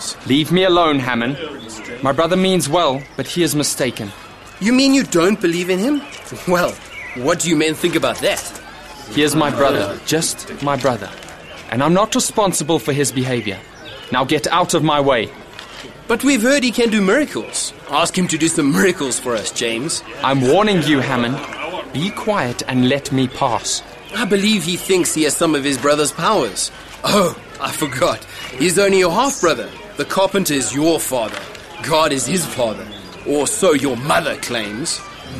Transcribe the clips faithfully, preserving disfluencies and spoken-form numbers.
miracles. Leave me alone, Hammond. My brother means well, but he is mistaken. You mean you don't believe in him? Well, what do you men think about that? He is my brother, just my brother. And I'm not responsible for his behavior. Now get out of my way. But we've heard he can do miracles. Ask him to do some miracles for us, James. I'm warning you, Hammond. Be quiet and let me pass. I believe he thinks he has some of his brother's powers. Oh, I forgot. He's only your half-brother. The carpenter is your father. God is his father. Or so your mother claims.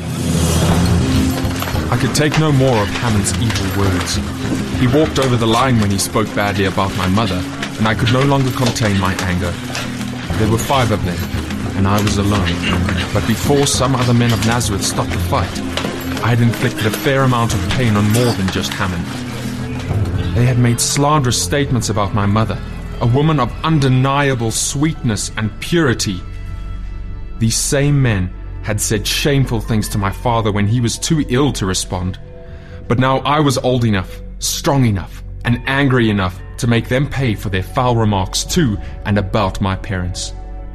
I could take no more of Hammond's evil words. He walked over the line when he spoke badly about my mother, and I could no longer contain my anger. There were five of them, and I was alone. But before some other men of Nazareth stopped the fight, I had inflicted a fair amount of pain on more than just Hammond. They had made slanderous statements about my mother, a woman of undeniable sweetness and purity. These same men had said shameful things to my father when he was too ill to respond. But now I was old enough, strong enough, and angry enough to make them pay for their foul remarks to and about my parents.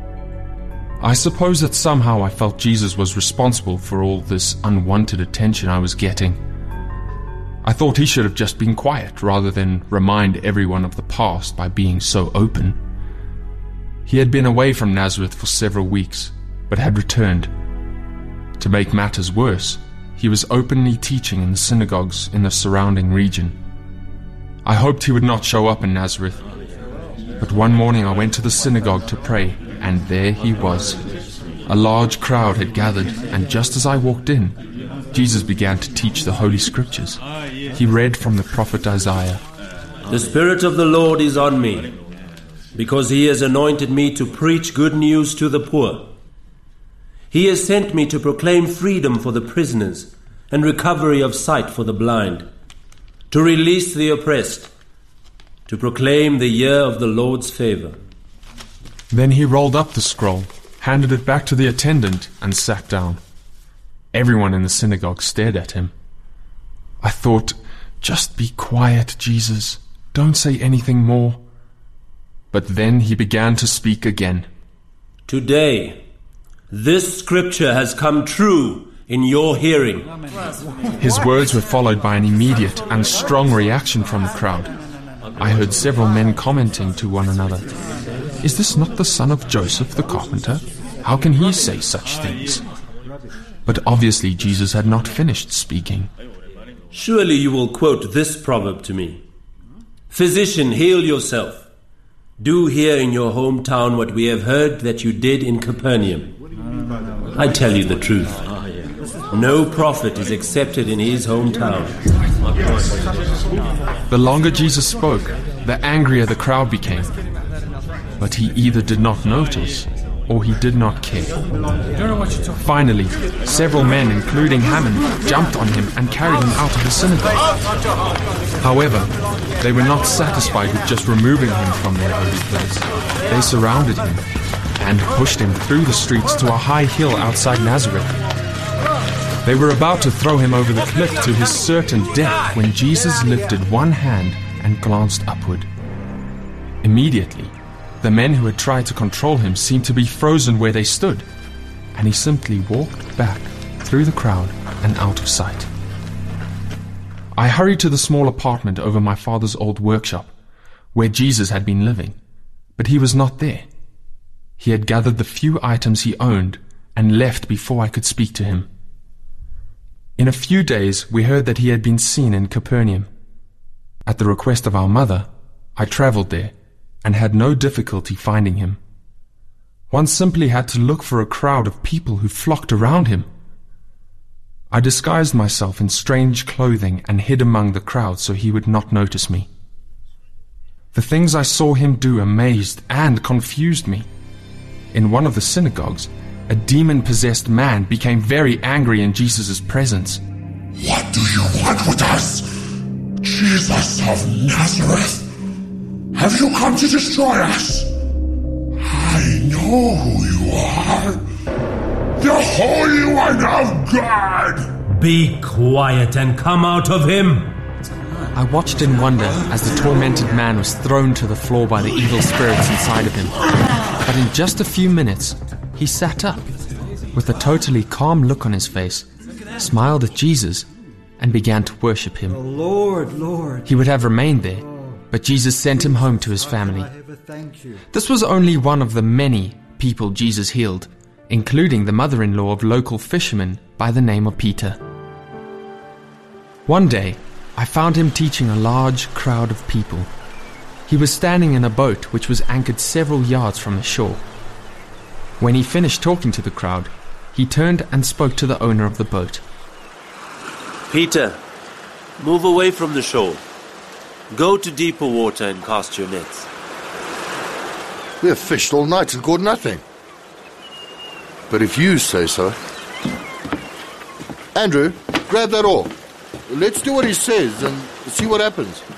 I suppose that somehow I felt Jesus was responsible for all this unwanted attention I was getting. I thought he should have just been quiet rather than remind everyone of the past by being so open. He had been away from Nazareth for several weeks, but had returned. To make matters worse, he was openly teaching in the synagogues in the surrounding region. I hoped he would not show up in Nazareth, but one morning I went to the synagogue to pray, and there he was. A large crowd had gathered, and just as I walked in, Jesus began to teach the Holy Scriptures. He read from the prophet Isaiah. The Spirit of the Lord is on me, because he has anointed me to preach good news to the poor. He has sent me to proclaim freedom for the prisoners and recovery of sight for the blind, to release the oppressed, to proclaim the year of the Lord's favor. Then he rolled up the scroll, handed it back to the attendant, and sat down. Everyone in the synagogue stared at him. I thought, just be quiet, Jesus. Don't say anything more. But then he began to speak again. Today, this scripture has come true in your hearing. His words were followed by an immediate and strong reaction from the crowd. I heard several men commenting to one another, "Is this not the son of Joseph the carpenter? How can he say such things?" But obviously Jesus had not finished speaking. Surely you will quote this proverb to me. Physician, heal yourself. Do here in your hometown what we have heard that you did in Capernaum. I tell you the truth. No prophet is accepted in his hometown. The longer Jesus spoke, the angrier the crowd became. But he either did not notice, or he did not care. Finally, several men, including Hammond, jumped on him and carried him out of the synagogue. However, they were not satisfied with just removing him from their holy place. They surrounded him and pushed him through the streets to a high hill outside Nazareth. They were about to throw him over the cliff to his certain death when Jesus lifted one hand and glanced upward. Immediately, the men who had tried to control him seemed to be frozen where they stood, and he simply walked back through the crowd and out of sight. I hurried to the small apartment over my father's old workshop, where Jesus had been living, but he was not there. He had gathered the few items he owned and left before I could speak to him. In a few days, we heard that he had been seen in Capernaum. At the request of our mother, I traveled there and had no difficulty finding him. One simply had to look for a crowd of people who flocked around him. I disguised myself in strange clothing and hid among the crowd so he would not notice me. The things I saw him do amazed and confused me. In one of the synagogues, a demon-possessed man became very angry in Jesus' presence. "What do you want with us, Jesus of Nazareth? Have you come to destroy us? I know who you are, the Holy One of God!" Be quiet and come out of him. I watched in wonder as the tormented man was thrown to the floor by the evil spirits inside of him. But in just a few minutes, he sat up, with a totally calm look on his face, smiled at Jesus, and began to worship him. Oh, Lord, Lord. He would have remained there, but Jesus sent him home to his family. This was only one of the many people Jesus healed, including the mother-in-law of local fishermen by the name of Peter. One day, I found him teaching a large crowd of people. He was standing in a boat which was anchored several yards from the shore. When he finished talking to the crowd, he turned and spoke to the owner of the boat. Peter, move away from the shore. Go to deeper water and cast your nets. We have fished all night and caught nothing. But if you say so... Andrew, grab that oar. Let's do what he says and see what happens.